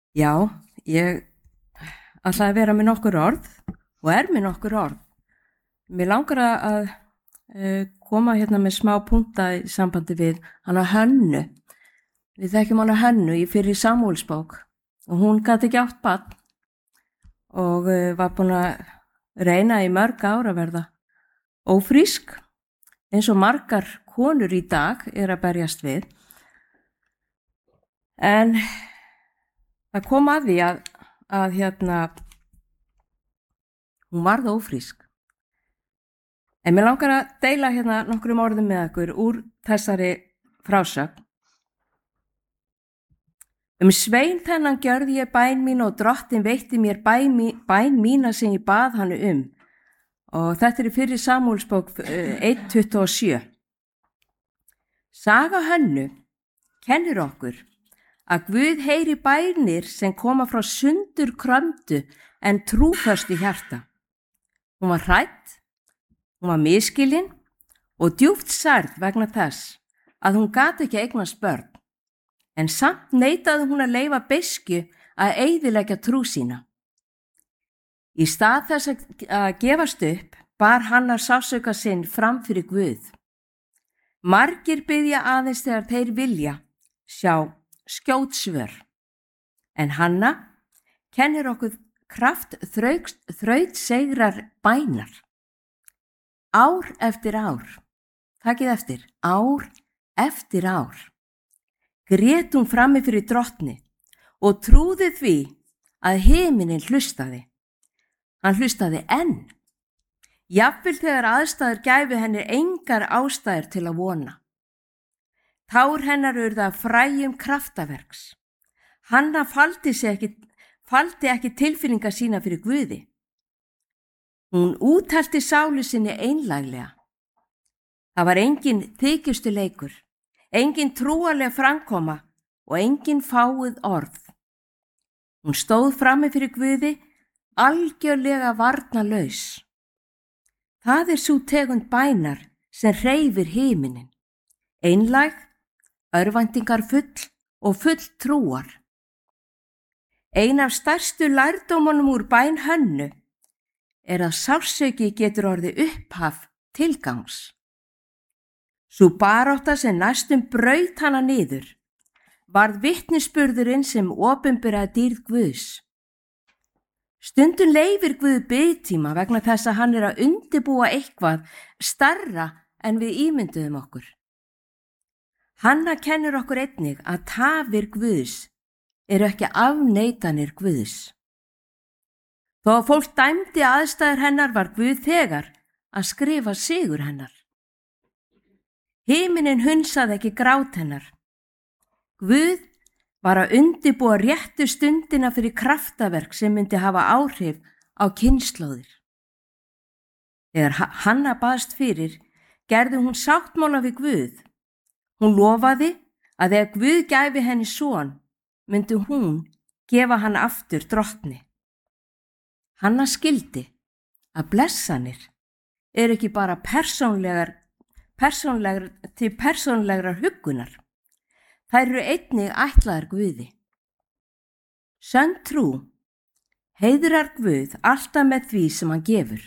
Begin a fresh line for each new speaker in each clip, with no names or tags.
Já, ég ætla að vera með nokkur orð og með nokkur orð. Mér langar koma hérna með smá punta í sambandi við hana Hönnu. Við þekkjum hana Hönnu í fyrri Samúelsbók og hún gat ekki átt barn og var búin að reyna í mörg ár að verða ófrísk eins og margar konur í dag að berjast við. En það kom að því að hún varð ófrísk. En mér langar að deila hérna nokkrum orðum með ykkur úr þessari frásögn. Svein þennan gjörði ég bæn mín og drottin veitti mér bæn mína sem ég bað hann Og þetta í fyrri Samúelsbók 1:27. Saga Hönnu kennir okkur að Guð heyri bænir sem koma frá sundur krömdu en trúföstu hjarta. Hún var hrædd, hún var misskilin og djúpt særð vegna þess að hún gat ekki eignast börn, en samt neitaði hún að leyfa beiskju að eyðileggja trú sína. Í stað þess að gefast upp bar Hanna sársauka sinn fram fyrir Guð. Margir biðja aðeins þegar þeir vilja sjá skjót svör. En Hanna kennir okkur kraft þrautseigrar bænar. Ár eftir ár, takið eftir, ár eftir ár, grét hún frammi fyrir drottni og trúði því að himinin hlustaði. Hann hlustaði enn. Jafnvel þegar aðstæður gæfu henni engar ástæður til að vona. Tár hennar urðu að fræjum kraftaverks. Hanna faldi ekki tilfinningar sína fyrir Guði. Hún úthelti sálu sinni einlæglega. Það var engin þykjustu leikur, engin trúarleg framkoma og engin fáuð orð. Hún stóð frammi fyrir Guði algjörlega varnarlaus. Það sú tegund bænar sem hreyfir himinin, einlæg, örvæntingarfull og full trúar. Ein af stærstu lærdómunum úr bæn Hönnu að sársauki getur orðið upphaf tilgangs. Sú barátta sem næstum braut hana niður varð vitnisburðurinn sem opinberaði dýrð Guðs. Stundum leyfir Guð biðtíma vegna þess að hann að undirbúa eitthvað stærra en við ímynduðum okkur. Hanna kennir okkur einnig að tafir Guðs ekki afneitanir Guðs. Þó að fólk dæmdi aðstæður hennar var Guð þegar að skrifa sigur hennar. Himinin hunsaði ekki grát hennar. Guð var að undirbúa réttu stundina fyrir kraftaverk sem myndi hafa áhrif á kynslóðir. Þegar Hanna baðst fyrir, gerði hún sáttmála við Guð. Hún lofaði að ef Guð gæfi henni son, myndi hún gefa hann aftur drottni. Hanna skildi að blessanir ekki bara til persónlegrar huggunar. Þær einnig ætlaðar Guði. Sönn trú heiðrar Guð alltaf með því sem hann gefur.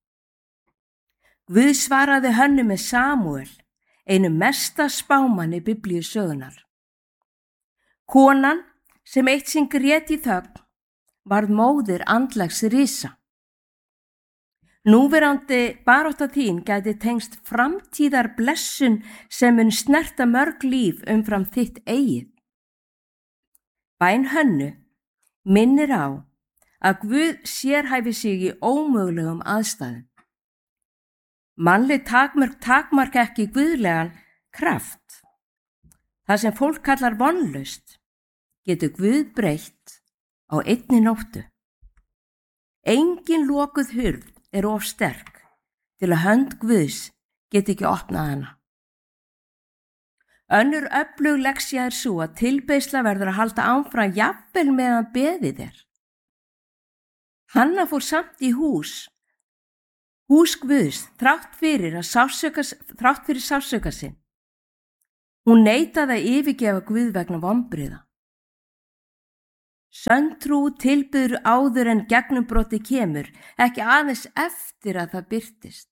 Guð svaraði Hönnu með Samúel, einu mesta spámanni Biblíusögunar. Konan sem eitt sinn grét í þögn varð móðir andlegs risa. Núverandi barátta þín gæti tengst framtíðar blessun sem mun snerta mörg líf umfram þitt eigið. Bæn Hönnu minnir á að Guð sérhæfi sig í ómögulegum aðstæðum. Mannleg takmark ekki guðlegan kraft. Það sem fólk kallar vonlaust getur Guð breytt á einni nóttu. Engin lokuð hurð of sterk til að hönd Guðs geti ekki opnað hana. Önnur öflug lexía sú að tilbeiðsla verður að halda áfram jafnvel meðan beðið er. Hanna fór samt í hús Guðs þrátt fyrir sársauka sinn. Hún neitaði að yfirgefa Guð vegna vonbrigða. Sönn trú tilbyður áður en gegnumbroti kemur, ekki aðeins eftir að það birtist.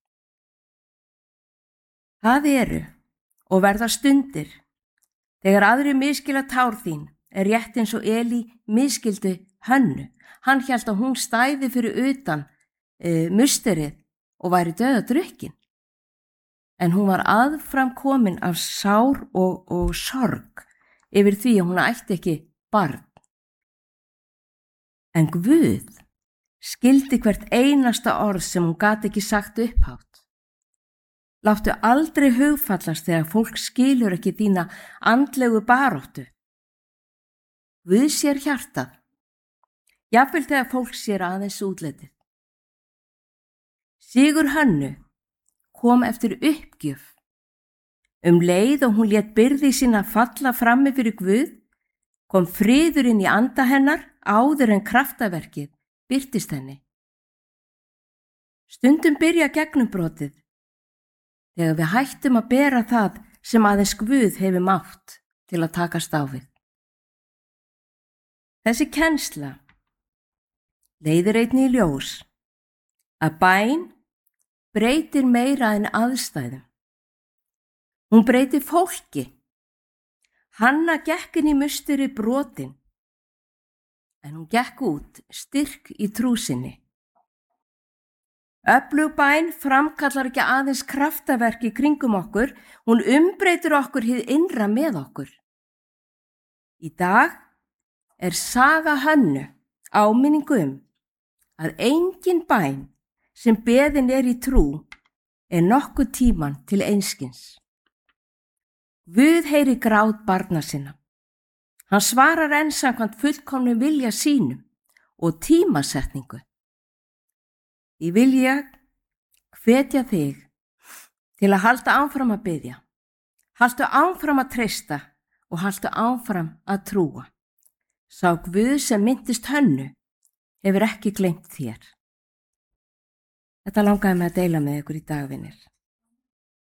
Það eru og verða stundir þegar aðrir misskilja tár þín, er rétt eins og Elí misskildi Hönnu. Hann hélt að hún stæði fyrir utan musterið og væri dauðadrukkin. En hún var aðfram komin af sár og sorg yfir því að hún ætti ekki barn. En Guð skildi hvert einasta orð sem hún gat ekki sagt upphátt. Láttu aldrei hugfallast þegar fólk skilur ekki þína andlegu baráttu. Guð sér hjartað, jafnvel þegar fólk sér aðeins útlitið. Sigur Hönnu kom eftir uppgjöf. Leið og hún lét byrði sína falla frammi fyrir Guð, kom friður inn í anda hennar áður en kraftaverkið birtist henni. Stundum byrja gegnumbrotið þegar við hættum að bera það sem aðeins Guð hefur mátt til að takast á við. Þessi kennsla leiðir einnig í ljós að bæn breytir meira en aðstæðum. Hún breytir fólki. Hanna gekk inn í musteri brotin, en hún gekk út styrk í trú sinni. Öflug bæn framkallar ekki aðeins kraftaverk í kringum okkur, hún umbreytir okkur hið innra með okkur. Í dag er saga Hönnu áminning að engin bæn sem beðin er í trú er nokkuð tíman til einskis. Guð heyrir grát barna sinna. Hann svarar enn samkvæmt fullkomnum vilja sínum og tímasetningu. Því vil ég hvetja þig til að halda áfram að biðja, haltu áfram að treysta og haltu áfram að trúa. Sá Guð sem minntist Hönnu hefur ekki gleymt þér. Þetta langaði mig að deila með ykkur í dag, vinir.